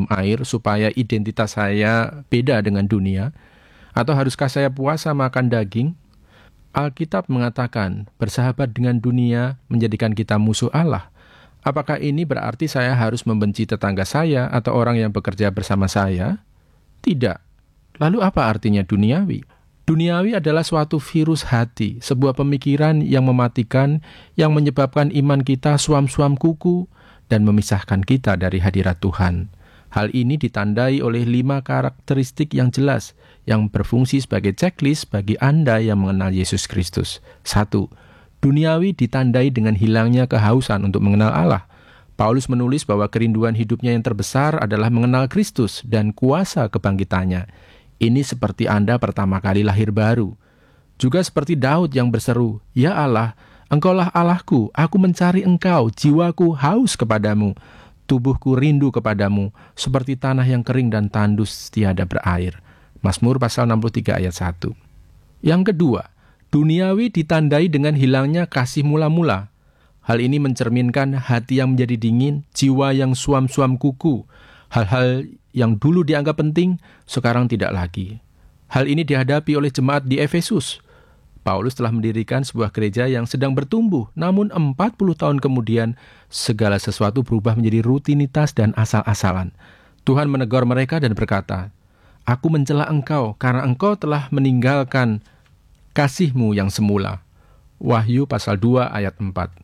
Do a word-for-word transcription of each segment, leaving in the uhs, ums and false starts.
minum air supaya identitas saya beda dengan dunia? Atau haruskah saya puasa makan daging? Alkitab mengatakan bersahabat dengan dunia menjadikan kita musuh Allah. Apakah ini berarti saya harus membenci tetangga saya atau orang yang bekerja bersama saya? Tidak. Lalu apa artinya duniawi? Duniawi adalah suatu virus hati, sebuah pemikiran yang mematikan, yang menyebabkan iman kita suam-suam kuku dan memisahkan kita dari hadirat Tuhan. Hal ini ditandai oleh lima karakteristik yang jelas, yang berfungsi sebagai checklist bagi Anda yang mengenal Yesus Kristus. Satu, duniawi ditandai dengan hilangnya kehausan untuk mengenal Allah. Paulus menulis bahwa kerinduan hidupnya yang terbesar adalah mengenal Kristus dan kuasa kebangkitannya. Ini seperti Anda pertama kali lahir baru. Juga seperti Daud yang berseru, "Ya Allah, Engkaulah Allahku, aku mencari Engkau, jiwaku haus kepadamu, tubuhku rindu kepadamu, seperti tanah yang kering dan tandus tiada berair." Mazmur pasal enam puluh tiga ayat satu. Yang kedua, duniawi ditandai dengan hilangnya kasih mula-mula. Hal ini mencerminkan hati yang menjadi dingin, jiwa yang suam-suam kuku. Hal-hal yang dulu dianggap penting, sekarang tidak lagi. Hal ini dihadapi oleh jemaat di Efesus. Paulus telah mendirikan sebuah gereja yang sedang bertumbuh, namun empat puluh tahun kemudian, segala sesuatu berubah menjadi rutinitas dan asal-asalan. Tuhan menegur mereka dan berkata, "Aku mencela engkau karena engkau telah meninggalkan kasihmu yang semula." Wahyu pasal dua ayat empat.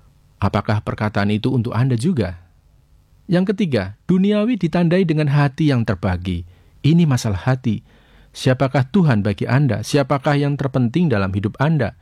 Apakah perkataan itu untuk Anda juga? Yang ketiga, duniawi ditandai dengan hati yang terbagi. Ini masalah hati. Siapakah Tuhan bagi Anda? Siapakah yang terpenting dalam hidup Anda?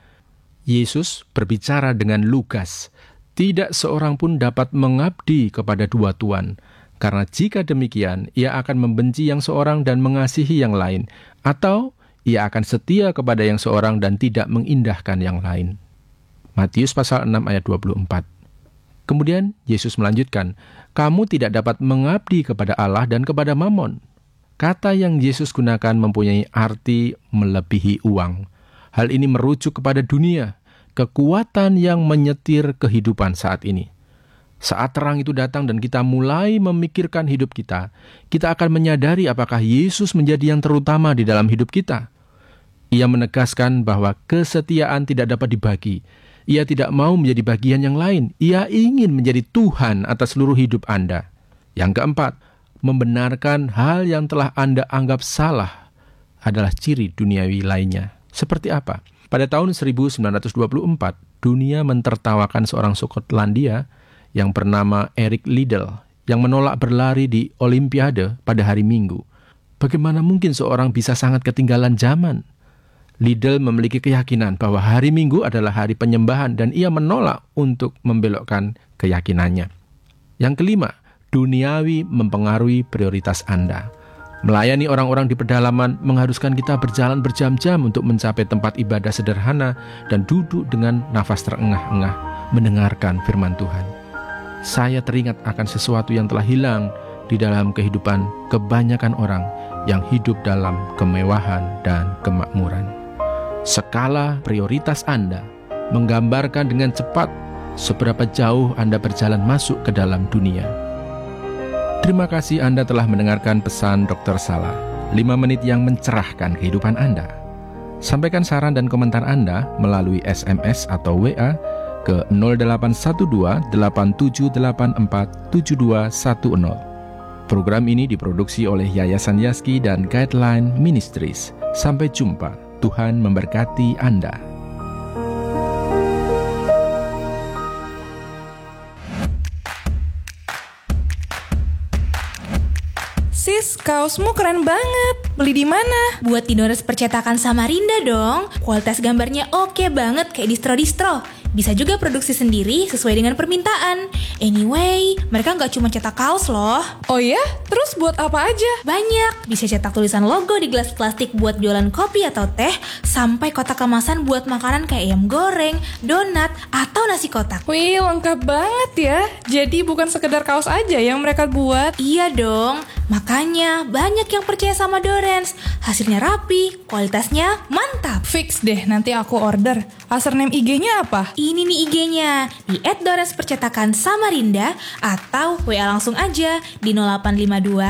Yesus berbicara dengan lugas. Tidak seorang pun dapat mengabdi kepada dua tuan. Karena jika demikian, ia akan membenci yang seorang dan mengasihi yang lain. Atau ia akan setia kepada yang seorang dan tidak mengindahkan yang lain. Matius pasal enam ayat dua puluh empat. Kemudian Yesus melanjutkan, "Kamu tidak dapat mengabdi kepada Allah dan kepada Mamon." Kata yang Yesus gunakan mempunyai arti melebihi uang. Hal ini merujuk kepada dunia, kekuatan yang menyetir kehidupan saat ini. Saat terang itu datang dan kita mulai memikirkan hidup kita, kita akan menyadari apakah Yesus menjadi yang terutama di dalam hidup kita. Ia menegaskan bahwa kesetiaan tidak dapat dibagi. Ia tidak mau menjadi bagian yang lain. Ia ingin menjadi Tuhan atas seluruh hidup Anda. Yang keempat, membenarkan hal yang telah Anda anggap salah adalah ciri duniawi lainnya. Seperti apa? Pada tahun seribu sembilan ratus dua puluh empat, dunia mentertawakan seorang Skotlandia yang bernama Eric Liddell yang menolak berlari di Olimpiade pada hari Minggu. Bagaimana mungkin seorang bisa sangat ketinggalan zaman? Liddell memiliki keyakinan bahwa hari Minggu adalah hari penyembahan dan ia menolak untuk membelokkan keyakinannya. Yang kelima, duniawi mempengaruhi prioritas Anda. Melayani orang-orang di pedalaman mengharuskan kita berjalan berjam-jam untuk mencapai tempat ibadah sederhana dan duduk dengan nafas terengah-engah mendengarkan firman Tuhan. Saya teringat akan sesuatu yang telah hilang di dalam kehidupan kebanyakan orang yang hidup dalam kemewahan dan kemakmuran. Skala prioritas Anda menggambarkan dengan cepat seberapa jauh Anda berjalan masuk ke dalam dunia. Terima kasih Anda telah mendengarkan pesan dokter Salah, lima menit yang mencerahkan kehidupan Anda. Sampaikan saran dan komentar Anda melalui S M S atau W A ke nol delapan satu dua delapan tujuh delapan empat tujuh dua satu nol. Program ini diproduksi oleh Yayasan Yaski dan Guideline Ministries. Sampai jumpa. Tuhan memberkati Anda. Sis, kaosmu keren banget. Beli di mana? Buat di Donores Percetakan Samarinda dong. Kualitas gambarnya oke banget kayak distro-distro. Bisa juga produksi sendiri sesuai dengan permintaan. Anyway, mereka nggak cuma cetak kaos loh. Oh ya? Terus buat apa aja? Banyak. Bisa cetak tulisan logo di gelas plastik buat jualan kopi atau teh, sampai kotak kemasan buat makanan kayak ayam goreng, donat, atau nasi kotak. Wih, lengkap banget ya. Jadi bukan sekedar kaos aja yang mereka buat. Iya dong. Makanya banyak yang percaya sama Dorens. Hasilnya rapi, kualitasnya mantap. Fix deh, nanti aku order. Username I G-nya apa? Ini nih I G-nya, di et dorens percetakan samarinda atau W A langsung aja di nol delapan lima dua